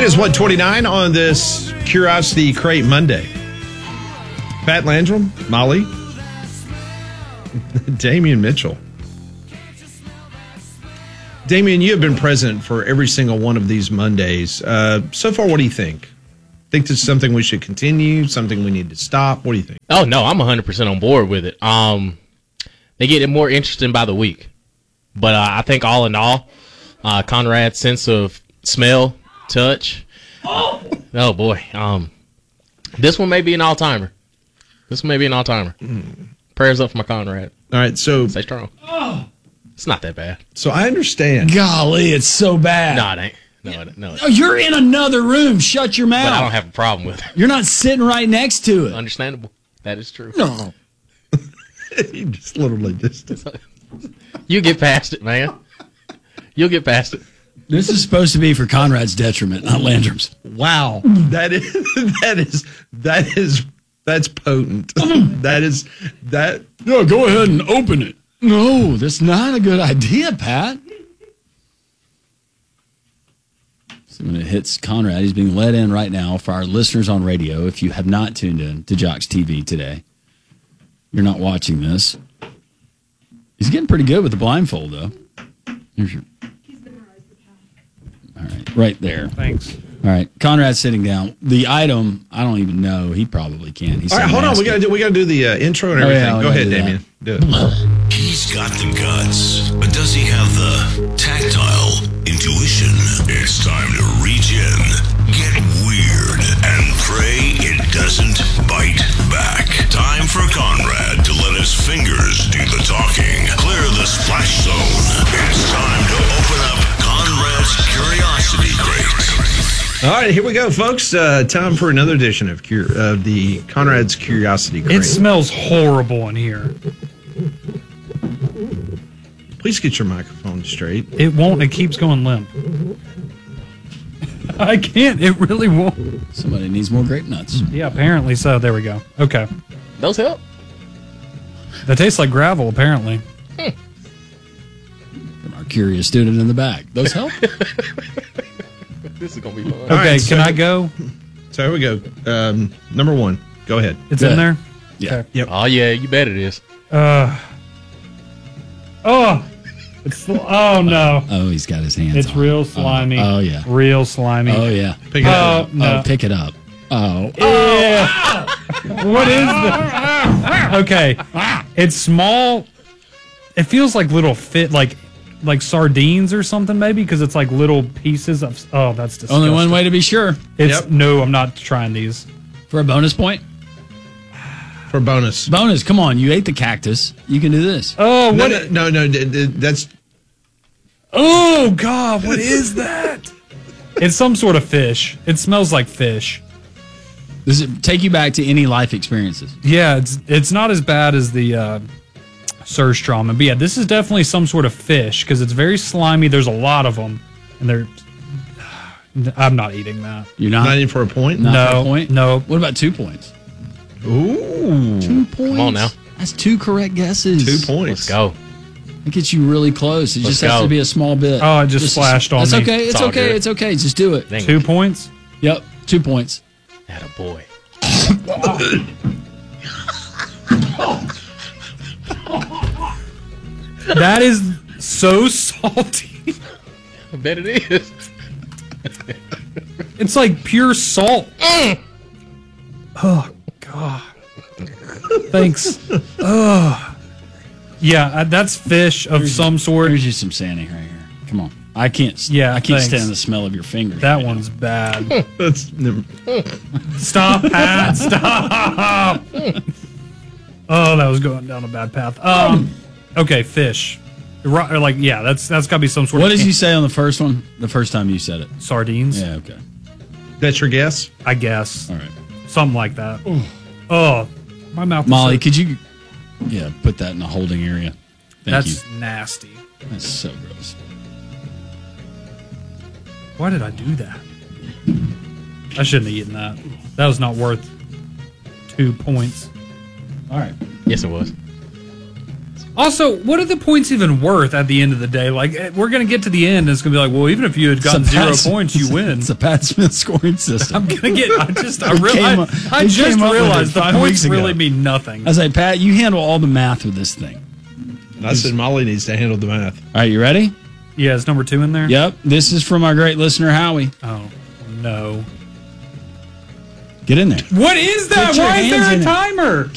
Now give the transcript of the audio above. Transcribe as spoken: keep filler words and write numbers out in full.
is what, twenty-nine on this Curiosity Crate Monday. Pat Landrum, Molly, Damian Mitchell. Damian, you have been present for every single one of these Mondays. Uh, so far, what do you think? Think this is something we should continue, something we need to stop? What do you think? Oh, no, I'm one hundred percent on board with it. Um, they get it more interesting by the week. But uh, I think all in all, uh, Conrad's sense of smell, touch. Oh, oh boy. Um, this one may be an all-timer. This one may be an all-timer. Mm. Prayers up for my Conrad. All right, so. Stay strong. Oh. It's not that bad. So I understand. Golly, it's so bad. No, it ain't. No, it, no. It, oh, you're in another room. Shut your mouth. But I don't have a problem with it. You're not sitting right next to it. Understandable. That is true. No. You just literally just. You get past it, man. You'll get past it. This is supposed to be for Conrad's detriment, not Landrum's. Wow. That is, that is, that is, that's potent. That is, that. No, go ahead and open it. No, that's not a good idea, Pat. So when it hits Conrad, he's being let in right now. For our listeners on radio, if you have not tuned in to Jocks T V today, you're not watching this. He's getting pretty good with the blindfold, though. Here's your... All right, right there. Thanks. All right, Conrad's sitting down. The item, I don't even know. He probably can. He's all right, hold on. We gotta do. We gotta do the uh, intro and everything. Oh, yeah, Go ahead, do Damian. Do it. He's got the guts, but does he have the tactile intuition? It's time to reach in, get weird, and pray it doesn't bite back. Time for Conrad to let his fingers do the talking. Clear the splash zone. It's time to open up Conrad's Curiosity Crate. All right, here we go, folks. Uh, time for another edition of Cur- uh, the Conrad's Curiosity Crate. It smells horrible in here. Please get your microphone straight. It won't. It keeps going limp. I can't. It really won't. Somebody needs more grape nuts. Yeah, apparently so. There we go. Okay. Those help. They taste like gravel, apparently. Hmm. From our curious student in the back. Those help? This is going to be fun. Okay, right, can so, I go? So here we go. Um, number one. Go ahead. It's Go in ahead. there? Yeah. Okay. Yep. Oh, yeah, you bet it is. Uh, oh. It's, oh, no. Oh, he's got his hands It's on real it. slimy. Oh, oh, yeah. Real slimy. Oh, yeah. Pick it Oh, up. no. Oh, pick it up. Oh. Yeah. What is this? Okay. It's small. It feels like little fit, like like sardines or something, maybe, because it's like little pieces of. Oh, that's disgusting. Only one way to be sure. It's Yep. no. I'm not trying these. For a bonus point? For bonus. Bonus. Come on. You ate the cactus. You can do this. Oh, No, what? no, no, no, d- d- that's Oh God, what is that? It's some sort of fish. It smells like fish. Does it take you back to any life experiences? Yeah, it's it's not as bad as the uh, surströmming, but yeah, this is definitely some sort of fish because it's very slimy. There's a lot of them, and they're. I'm not eating that. You're not? not in for a point. Not no, for a point? no. What about two points? Ooh, Two points? Come on now. That's two correct guesses. two points. Let's go. It gets you really close. It Let's just has go. to be a small bit. Oh, it just flashed on That's me. okay. It's, It's all okay. good. It's okay. Just do it. Dang Two it. points. Yep. Two points. Atta boy. That is so salty. I bet it is. It's like pure salt. Oh God. Thanks. Oh. Yeah, uh, that's fish of some sort. Here's you some sanding right here. Come on. I can't. Yeah, I can't thanks. stand the smell of your fingers. That right now. one's bad. That's never, Stop, Pat. Stop. Oh, that was going down a bad path. Um, okay, fish. Ro- or Like, yeah, that's that's got to be some sort What of did you say on the first one? The first time you said it. sardines. Yeah. Okay. that's your guess. I guess All right. something like that. Oh, my mouth. is Molly, so- could you? Yeah. Put that in the holding area. Thank that's you. nasty. That's so gross. Why did I do that? I shouldn't have eaten that. That was not worth two points. All right. Yes, it was. Also, what are the points even worth at the end of the day? Like, we're going to get to the end, and it's going to be like, well, even if you had gotten zero Pat, points, you win. It's a Pat Smith scoring system. I'm going to get, I just, I, He real, came I, up- I he just came up with realized it the five points weeks ago. really mean nothing. I was like, Pat, you handle all the math with this thing. I said Molly needs to handle the math. All right, you ready? Yeah, is number two in there? Yep. This is from our great listener, Howie. Oh, no. Get in there. What is that? Put your Why is hands there a in it. timer?